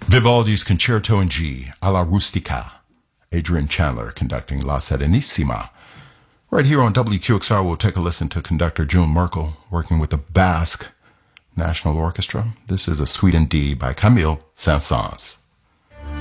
Vivaldi's Concerto in G, alla rustica. Adrian Chandler conducting La Serenissima. Right here on WQXR, we'll take a listen to conductor June Merkel working with the Basque National Orchestra. This is a Suite in D by Camille Saint-Saëns.